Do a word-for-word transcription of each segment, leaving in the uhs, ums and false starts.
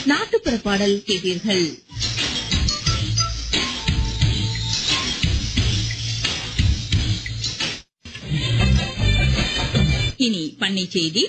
நாட்டுப்புற பாடல் கேட்டீர்கள். இனி பண்ணை செய்தி.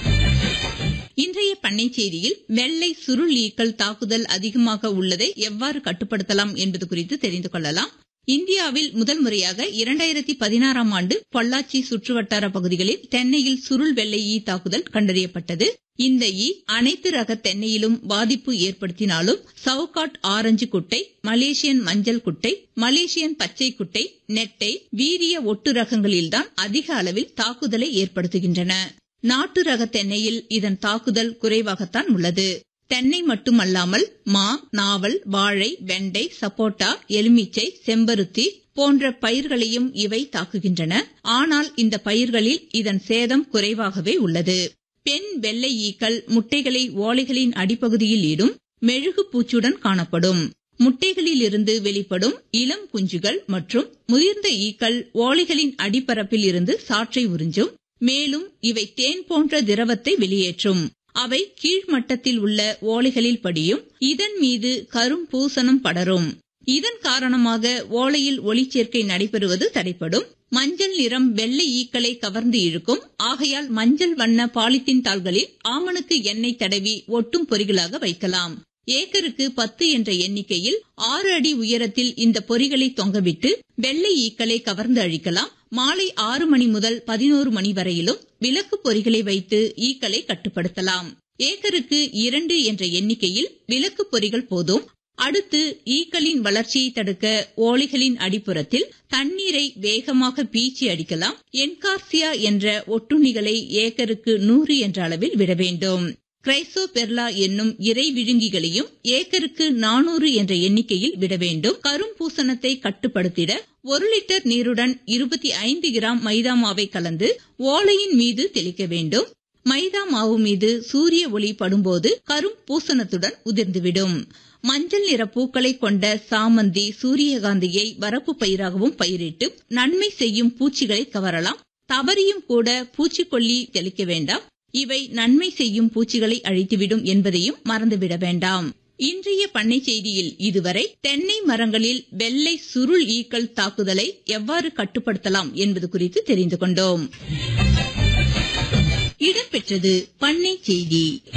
இன்றைய பண்ணை செய்தியில் வெள்ளை சுருள் ஈக்கள் தாக்குதல் அதிகமாக உள்ளதை எவ்வாறு கட்டுப்படுத்தலாம் என்பது குறித்து தெரிந்து கொள்ளலாம். இந்தியாவில் முதல் முறையாக இரண்டாயிரத்தி பதினாறாம் ஆண்டு பொள்ளாச்சி சுற்றுவட்டார பகுதிகளில் தென்னையில் சுருள் வெள்ளை ஈ தாக்குதல் கண்டறியப்பட்டது. இந்த ஈ அனைத்து ரக தென்னையிலும் பாதிப்பு ஏற்படுத்தினாலும் சவுகாட் ஆரஞ்சு குட்டை, மலேசியன் மஞ்சள் குட்டை, மலேசியன் பச்சை குட்டை, நெட்டை, வீரிய ஒட்டு ரகங்களில்தான் அதிக அளவில் தாக்குதலை ஏற்படுத்துகின்றன. நாட்டு ரக தென்னையில் இதன் தாக்குதல் குறைவாகத்தான் உள்ளது. தென்னை மட்டுமல்லாமல் மா, நாவல், வாழை, வெண்டை, சப்போட்டா, எலுமிச்சை, செம்பருத்தி போன்ற பயிர்களையும் இவை தாக்குகின்றன. ஆனால் இந்த பயிர்களில் இதன் சேதம் குறைவாகவே உள்ளது. பெண் வெள்ளை ஈக்கள் முட்டைகளை ஓலைகளின் அடிப்பகுதியில் இடும். மெழுகு பூச்சுடன் காணப்படும். முட்டைகளில் இருந்து வெளிப்படும் இளம் குஞ்சுகள் மற்றும் முதிர்ந்த ஈக்கள் ஓலைகளின் அடிப்பரப்பில் இருந்து சாற்றை உறிஞ்சும். மேலும் இவை தேன் போன்ற திரவத்தை வெளியேற்றும். அவை கீழ்மட்டத்தில் உள்ள ஓலைகளில் படியும். இதன் மீது கரும் பூசணம் படரும். இதன் காரணமாக ஓலையில் ஒளிச்சேர்க்கை நடைபெறுவது தடைப்படும். மஞ்சள் நிறம் வெள்ளை ஈக்களை கவர்ந்து இழுக்கும். ஆகையால் மஞ்சள் வண்ண பாலித்தீன் தாள்களில் ஆமணக்கு எண்ணெய் தடவி ஒட்டும் பொறிகளாக வைக்கலாம். ஏக்கருக்கு பத்து என்ற எண்ணிக்கையில் ஆறு அடி உயரத்தில் இந்த பொறிகளை தொங்கவிட்டு வெள்ளை ஈக்களை கவர்ந்து அழிக்கலாம். மாலை ஆறு மணி முதல் பதினோரு மணி வரையிலும் விளக்கு பொறிகளை வைத்து ஈக்களை கட்டுப்படுத்தலாம். ஏக்கருக்கு இரண்டு என்ற எண்ணிக்கையில் விளக்கு பொறிகள் போதும். அடுத்து ஈக்களின் வளர்ச்சியை தடுக்க ஓலைகளின் அடிப்புறத்தில் தண்ணீரை வேகமாக பீச்சி அடிக்கலாம். என்கார்சியா என்ற ஒட்டுண்ணிகளை ஏக்கருக்கு நூறு என்ற அளவில் விட வேண்டும். கிரைசோபெர்லா என்னும் இறை விழுங்கிகளையும் ஏக்கருக்கு நானூறு என்ற எண்ணிக்கையில் விட வேண்டும். கரும் பூசணத்தை கட்டுப்படுத்திட ஒரு லிட்டர் நீருடன் இருபத்தி ஐந்து கிராம் மைதா மாவை கலந்து ஓலையின் மீது தெளிக்க வேண்டும். மைதா மாவு மீது சூரிய ஒளி படும்போது கரும் பூசணத்துடன் உதிர்ந்துவிடும். மஞ்சள் நிற பூக்களை கொண்ட சாமந்தி, சூரியகாந்தியை வரப்பு பயிராகவும் பயிரிட்டு நன்மை செய்யும் பூச்சிகளை கவரலாம். தவறியும் கூட பூச்சிக்கொல்லி தெளிக்க வேண்டாம். இவை நன்மை செய்யும் பூச்சிகளை அழித்துவிடும் என்பதையும் மறந்துவிட வேண்டாம். இன்றைய பண்ணை செய்தியில் இதுவரை தென்னை மரங்களில் வெள்ளை சுருள் ஈக்கள் தாக்குதலை எவ்வாறு கட்டுப்படுத்தலாம் என்பது குறித்து தெரிந்து கொண்டோம். இடம்பெற்றது பண்ணை செய்தி.